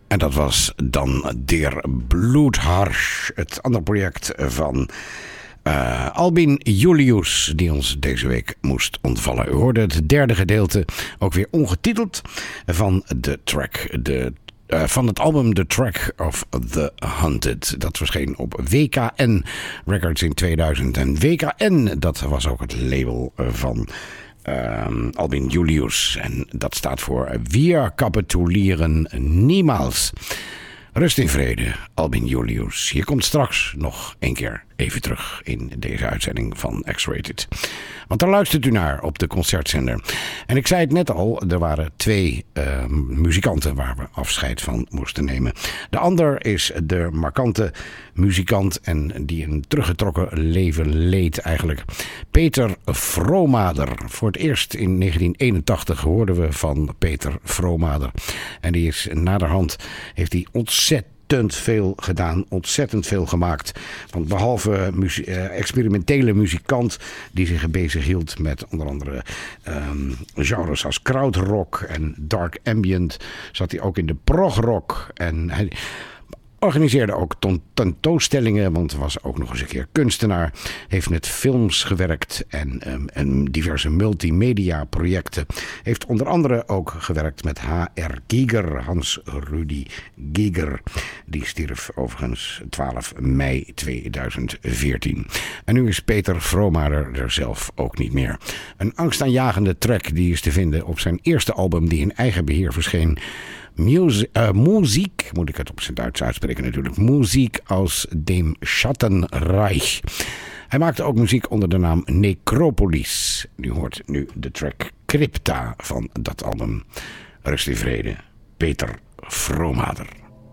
En dat was dan Der Bloedharsch, het andere project van Albin Julius, die ons deze week moest ontvallen. U hoorde het derde gedeelte, ook weer ongetiteld, van de track, van het album The Track of the Hunted. Dat verscheen op WKN Records in 2000. En WKN, dat was ook het label van Albin Julius. En dat staat voor Wir kapitulieren niemals. Rust in vrede, Albin Julius. Je komt straks nog een keer even terug in deze uitzending van X-Rated. Want daar luistert u naar op de concertzender. En ik zei het net al, er waren twee muzikanten waar we afscheid van moesten nemen. De ander is de markante muzikant en die een teruggetrokken leven leed eigenlijk. Peter Vromader. Voor het eerst in 1981 hoorden we van Peter Vromader. En die is naderhand, heeft hij ontzettend veel gedaan, ontzettend veel gemaakt. Want behalve experimentele muzikant die zich bezig hield met onder andere genres als krautrock en dark ambient, zat hij ook in de progrock. En hij organiseerde ook tentoonstellingen, want was ook nog eens een keer kunstenaar. Heeft met films gewerkt en diverse multimedia projecten. Heeft onder andere ook gewerkt met H.R. Giger, Hans Rudy Giger. Die stierf overigens 12 mei 2014. En nu is Peter Vromader er zelf ook niet meer. Een angstaanjagende track die is te vinden op zijn eerste album die in eigen beheer verscheen. Muziek, moet ik het op zijn Duits uitspreken natuurlijk. Muziek aus dem Schattenreich. Hij maakte ook muziek onder de naam Necropolis. U hoort nu de track Crypta van dat album. Rust in vrede, Peter Vromader.